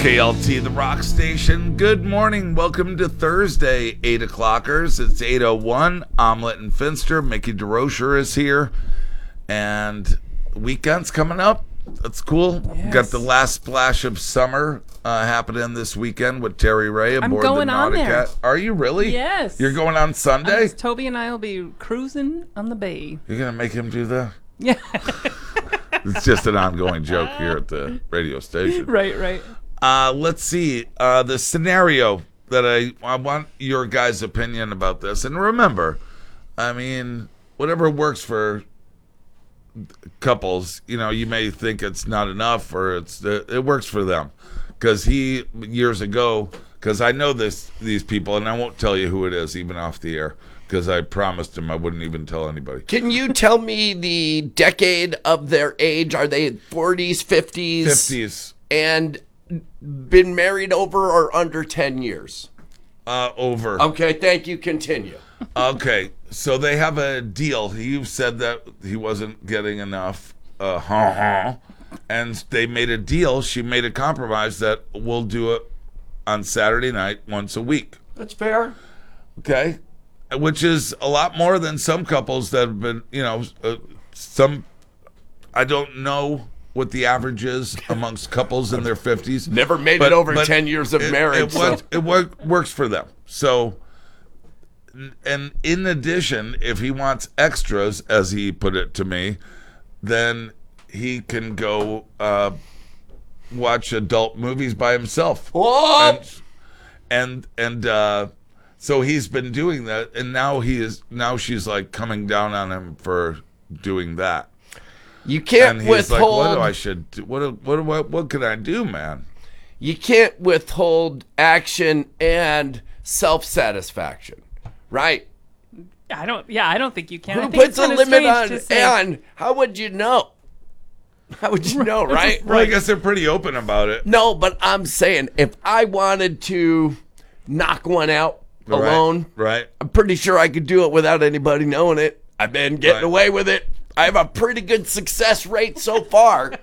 KLT, the rock station. Good morning. Welcome to Thursday, 8 o'clockers. It's 8:01. Omelet and Finster. Mickey DeRocher is here. And weekend's coming up. That's cool. Yes. Got the last splash of summer happening this weekend with Terry Ray aboard going the on there. Nauticat. Are you really? Yes. You're going on Sunday? Toby and I will be cruising on the bay. You're going to make him do that? Yeah. It's just an ongoing joke here at the radio station. Right. Let's see. The scenario that I want your guys' opinion about this. And remember, I mean, whatever works for couples, you may think it's not enough or it works for them. Because years ago, because I know these people, and I won't tell you who it is, even off the air, because I promised him I wouldn't even tell anybody. Can you tell me the decade of their age? Are they 40s, 50s? 50s. And been married over or under 10 years? Over. Okay, thank you. Continue. Okay, so they have a deal. You said that he wasn't getting enough. And they made a deal. She made a compromise that we'll do it on Saturday night once a week. That's fair. Okay? Which is a lot more than some couples that have been, I don't know what the average is amongst couples in their 50s. Never made it over 10 years of marriage. It works for them. So, and in addition, if he wants extras, as he put it to me, then he can go watch adult movies by himself. What? And so he's been doing that, and now she's like coming down on him for doing that. You can't And he's withhold. like, what do I should do? What can I do, man? You can't withhold action and self-satisfaction, right? I don't think you can. I Who think puts it's a kinda limit strange on? to say- And how would you know? How would you know, right? Well, I guess they're pretty open about it. No, but I'm saying if I wanted to knock one out alone, Right. I'm pretty sure I could do it without anybody knowing it. I've been getting Right. away with it. I have a pretty good success rate so far.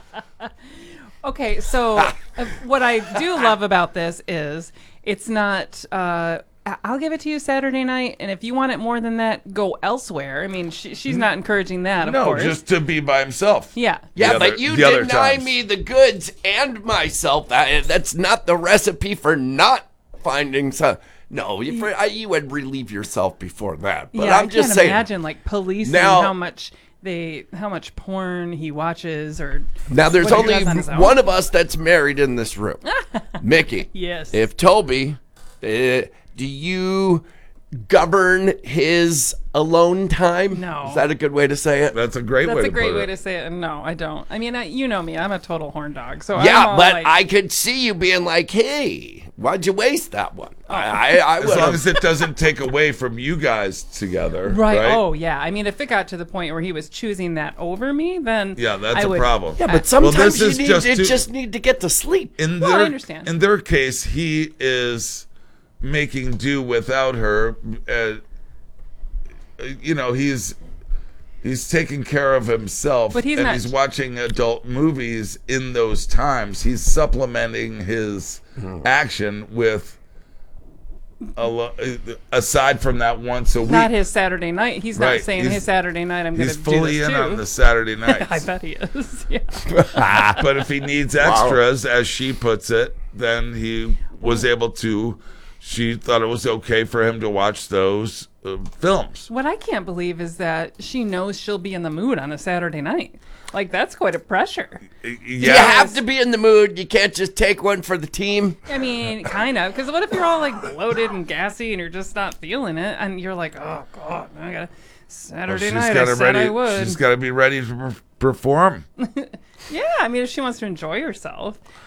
Okay, so what I do love about this is it's not. I'll give it to you Saturday night, and if you want it more than that, go elsewhere. I mean, she's not encouraging that, of No, course. just to be by himself. Yeah. Yeah, The but other- you the other deny times. me the goods and myself. That's not the recipe for not finding some. No, you would relieve yourself before that. But Yeah, I'm I just can't saying. imagine like policing Now- how much porn he watches or. Now, there's what he only does on his own. one of us that's married in this room, Mickey. Yes. If Toby, do you govern his alone time? No. Is that a good way to say it? That's a great way That's to a great put way it. to say it. And no, I don't. I mean, you know me. I'm a total horn dog. So Yeah, I'm all but like, I could see you being like, "Hey, why'd you waste that one?" I As long would. as it doesn't take away from you guys together. Right. Right. Oh, yeah. I mean, if it got to the point where he was choosing that over me, then Yeah, that's I a would- problem. Yeah, but sometimes this is you just need to get to sleep. In Well, their, I understand. In their case, he is making do without her. He's taking care of himself, But he's and not- he's watching adult movies in those times. He's supplementing his action with aside from that once a week. Not his Saturday night. He's Right. not saying He's- his Saturday night. I'm going He's to do this fully in too. on the Saturday nights. I bet he is. Yeah. But if he needs extras, as she puts it, then he was able to. She thought it was okay for him to watch those films. What I can't believe is that she knows she'll be in the mood on a Saturday night. Like, that's quite a pressure. Yeah, You have to be in the mood. You can't just take one for the team. I mean, kind of. Because what if you're all, like, bloated and gassy and you're just not feeling it? And you're like, oh, God, I got to... Saturday night, I said I would. She's got to be ready to perform. Yeah, I mean, if she wants to enjoy herself.